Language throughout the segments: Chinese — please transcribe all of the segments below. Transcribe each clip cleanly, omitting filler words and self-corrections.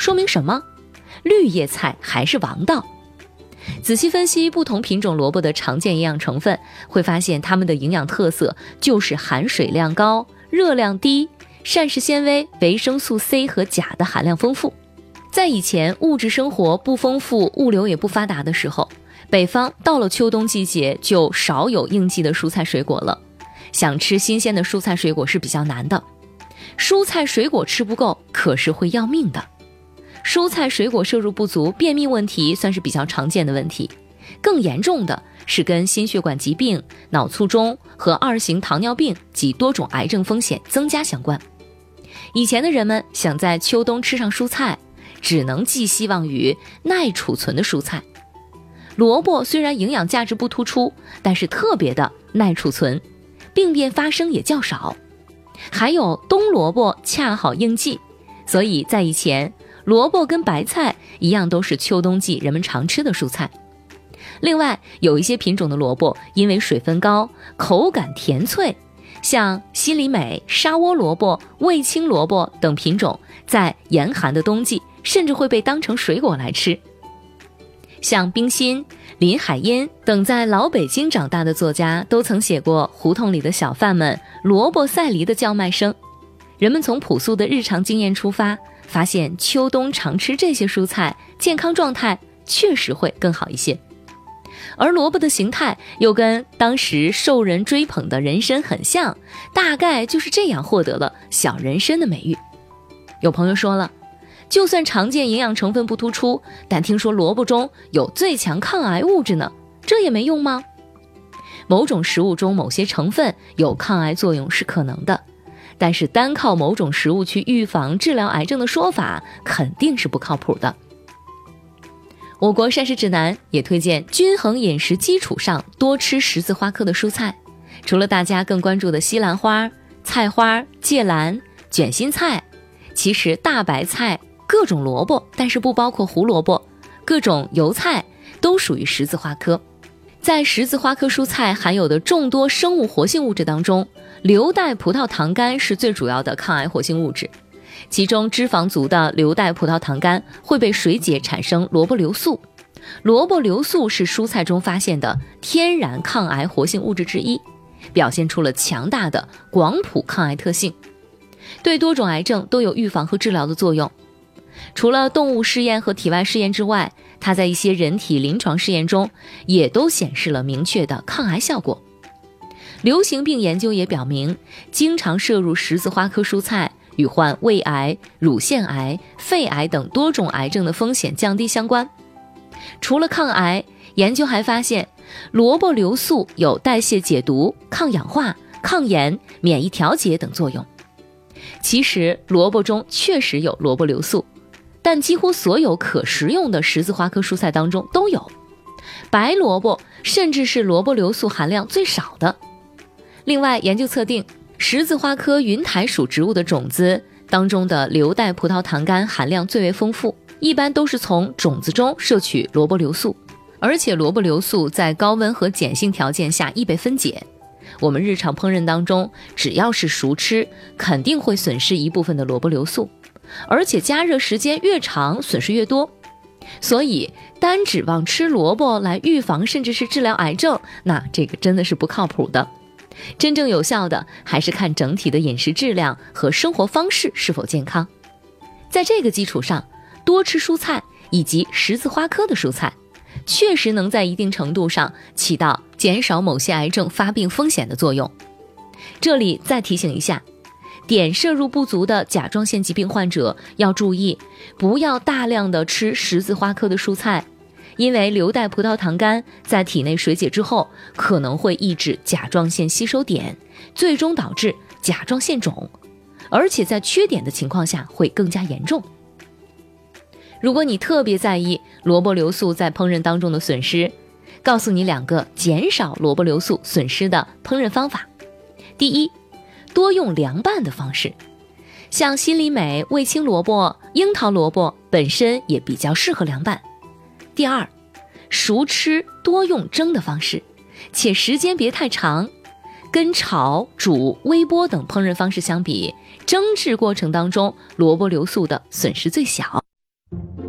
说明什么？绿叶菜还是王道。仔细分析不同品种萝卜的常见营养成分，会发现它们的营养特色就是含水量高、热量低、膳食纤维、维生素 C 和钾的含量丰富。在以前物质生活不丰富、物流也不发达的时候，北方到了秋冬季节就少有应季的蔬菜水果了，想吃新鲜的蔬菜水果是比较难的。蔬菜水果吃不够可是会要命的。蔬菜水果摄入不足，便秘问题算是比较常见的问题，更严重的是跟心血管疾病、脑卒中和2型糖尿病及多种癌症风险增加相关。以前的人们想在秋冬吃上蔬菜，只能寄希望于耐储存的蔬菜。萝卜虽然营养价值不突出，但是特别的耐储存，病变发生也较少。还有冬萝卜恰好应季，所以在以前萝卜跟白菜一样都是秋冬季人们常吃的蔬菜。另外有一些品种的萝卜因为水分高，口感甜脆，像西里美、沙窝萝卜、味青萝卜等品种，在严寒的冬季甚至会被当成水果来吃。像冰心、林海音等在老北京长大的作家都曾写过胡同里的小贩们萝卜赛梨的叫卖声。人们从朴素的日常经验出发，发现秋冬常吃这些蔬菜，健康状态确实会更好一些。而萝卜的形态又跟当时受人追捧的人参很像，大概就是这样获得了小人参的美誉。有朋友说了，就算常见营养成分不突出，但听说萝卜中有最强抗癌物质呢，这也没用吗？某种食物中某些成分有抗癌作用是可能的，但是单靠某种食物去预防治疗癌症的说法肯定是不靠谱的。我国膳食指南也推荐均衡饮食基础上多吃十字花科的蔬菜，除了大家更关注的西兰花、菜花、芥蓝、卷心菜，其实大白菜、各种萝卜，但是不包括胡萝卜，各种油菜都属于十字花科。在十字花科蔬菜含有的众多生物活性物质当中，硫代葡萄糖苷是最主要的抗癌活性物质，其中脂肪足的硫代葡萄糖苷会被水解产生萝卜硫素。萝卜硫素是蔬菜中发现的天然抗癌活性物质之一，表现出了强大的广谱抗癌特性，对多种癌症都有预防和治疗的作用。除了动物试验和体外试验之外，它在一些人体临床试验中也都显示了明确的抗癌效果。流行病研究也表明，经常摄入十字花科蔬菜与患胃癌、乳腺癌、肺癌等多种癌症的风险降低相关。除了抗癌，研究还发现萝卜硫素有代谢解毒、抗氧化、抗炎、免疫调节等作用。其实萝卜中确实有萝卜硫素，但几乎所有可食用的十字花科蔬菜当中都有，白萝卜甚至是萝卜硫素含量最少的。另外，研究测定十字花科云台属植物的种子当中的硫代葡萄糖苷含量最为丰富，一般都是从种子中摄取萝卜硫素，而且萝卜硫素在高温和碱性条件下易被分解。我们日常烹饪当中，只要是熟吃，肯定会损失一部分的萝卜硫素，而且加热时间越长，损失越多。所以单指望吃萝卜来预防甚至是治疗癌症，那这个真的是不靠谱的。真正有效的还是看整体的饮食质量和生活方式是否健康。在这个基础上，多吃蔬菜以及十字花科的蔬菜，确实能在一定程度上起到减少某些癌症发病风险的作用。这里再提醒一下，碘摄入不足的甲状腺疾病患者要注意，不要大量的吃十字花科的蔬菜，因为硫代葡萄糖苷在体内水解之后，可能会抑制甲状腺吸收碘，最终导致甲状腺肿，而且在缺碘的情况下会更加严重。如果你特别在意萝卜硫素在烹饪当中的损失，告诉你2个减少萝卜硫素损失的烹饪方法。第一，多用凉拌的方式，像心里美、味青萝卜、樱桃萝卜本身也比较适合凉拌。第二，熟吃多用蒸的方式，且时间别太长，跟炒、煮、微波等烹饪方式相比，蒸制过程当中萝卜硫素的损失最小。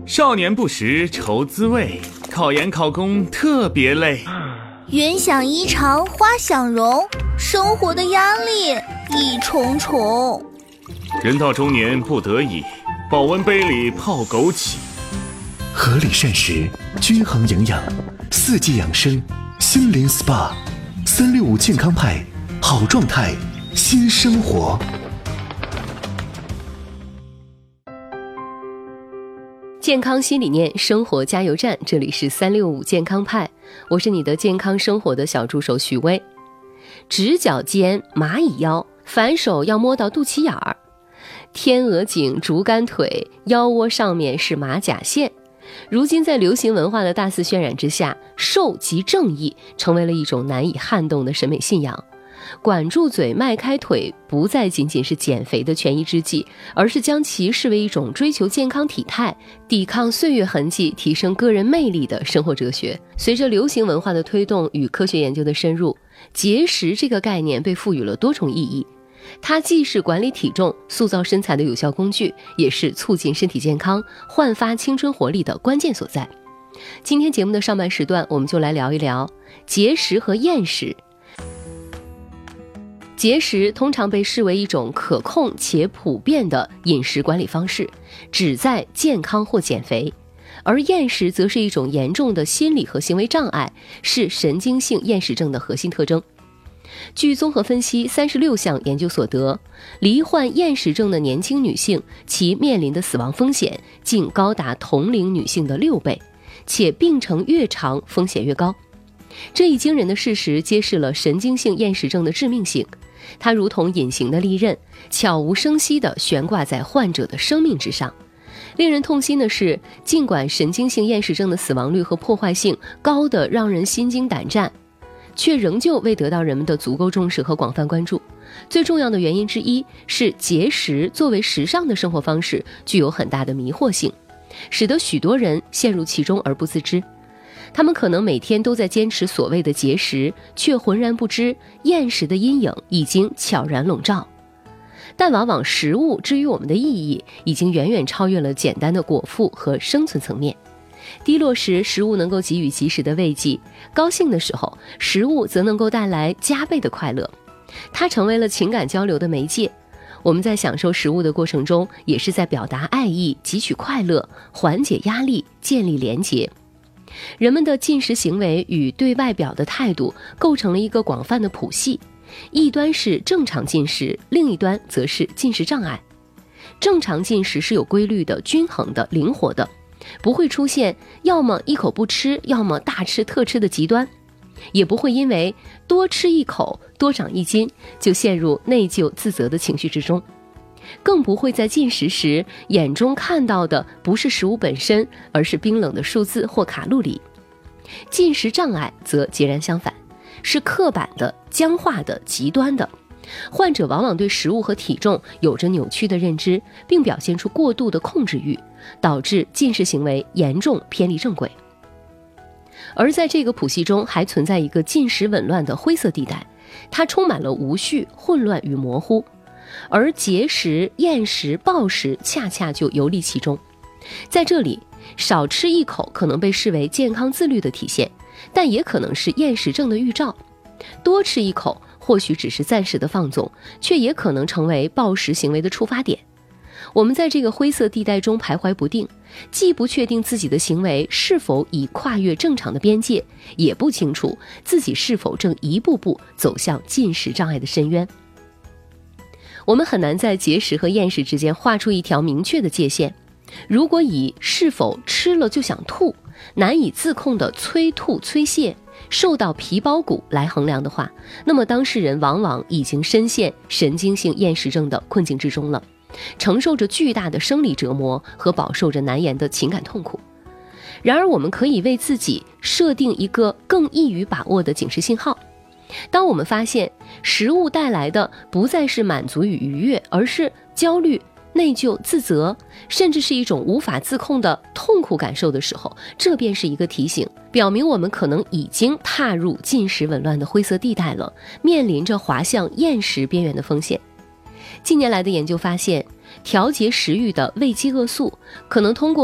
少年不识愁滋味，考研考公特别累。 云想衣裳花想容，生活的压力一重重。 人到中年不得已，保温杯里泡枸杞。 合理膳食，均衡营养，四季养生，心灵 SPA，365健康派，好状态，新生活。 健康新理念，生活加油站，这里是365健康派，我是你的健康生活的小助手许巍。直角肩，蚂蚁腰，反手要摸到肚脐眼儿；天鹅颈，竹竿腿，腰窝上面是马甲线。如今在流行文化的大肆渲染之下，瘦即正义成为了一种难以撼动的审美信仰。管住嘴，迈开腿，不再仅仅是减肥的权宜之计，而是将其视为一种追求健康体态、抵抗岁月痕迹、提升个人魅力的生活哲学。随着流行文化的推动与科学研究的深入，节食这个概念被赋予了多重意义。它既是管理体重、塑造身材的有效工具，也是促进身体健康、焕发青春活力的关键所在。今天节目的上半时段，我们就来聊一聊节食和厌食。节食通常被视为一种可控且普遍的饮食管理方式，旨在健康或减肥；而厌食则是一种严重的心理和行为障碍，是神经性厌食症的核心特征。据综合分析36项研究所得，罹患厌食症的年轻女性，其面临的死亡风险竟高达同龄女性的6倍，且病程越长，风险越高。这一惊人的事实揭示了神经性厌食症的致命性，它如同隐形的利刃，悄无声息地悬挂在患者的生命之上。令人痛心的是，尽管神经性厌食症的死亡率和破坏性高得让人心惊胆战，却仍旧未得到人们的足够重视和广泛关注。最重要的原因之一是，节食作为时尚的生活方式具有很大的迷惑性，使得许多人陷入其中而不自知。他们可能每天都在坚持所谓的节食，却浑然不知厌食的阴影已经悄然笼罩。但往往食物之于我们的意义，已经远远超越了简单的果腹和生存层面。低落时，食物能够给予及时的慰藉；高兴的时候，食物则能够带来加倍的快乐。它成为了情感交流的媒介。我们在享受食物的过程中，也是在表达爱意、汲取快乐、缓解压力、建立连结。人们的进食行为与对外表的态度构成了一个广泛的谱系，一端是正常进食，另一端则是进食障碍。正常进食是有规律的、均衡的、灵活的，不会出现要么一口不吃，要么大吃特吃的极端，也不会因为多吃一口多长1斤就陷入内疚自责的情绪之中，更不会在进食时眼中看到的不是食物本身，而是冰冷的数字或卡路里。进食障碍则截然相反，是刻板的、僵化的、极端的。患者往往对食物和体重有着扭曲的认知，并表现出过度的控制欲，导致进食行为严重偏离正轨。而在这个谱系中，还存在一个进食紊乱的灰色地带，它充满了无序、混乱与模糊。而节食、厌食、暴食恰恰就游离其中。在这里，少吃一口可能被视为健康自律的体现，但也可能是厌食症的预兆；多吃一口或许只是暂时的放纵，却也可能成为暴食行为的触发点。我们在这个灰色地带中徘徊不定，既不确定自己的行为是否已跨越正常的边界，也不清楚自己是否正一步步走向进食障碍的深渊。我们很难在节食和厌食之间画出一条明确的界限。如果以是否吃了就想吐、难以自控的催吐催泻、瘦到皮包骨来衡量的话，那么当事人往往已经深陷神经性厌食症的困境之中了，承受着巨大的生理折磨和饱受着难言的情感痛苦。然而我们可以为自己设定一个更易于把握的警示信号。当我们发现食物带来的不再是满足与愉悦，而是焦虑、内疚、自责，甚至是一种无法自控的痛苦感受的时候，这便是一个提醒，表明我们可能已经踏入进食紊乱的灰色地带了，面临着滑向厌食边缘的风险。近年来的研究发现，调节食欲的胃饥饿素可能通过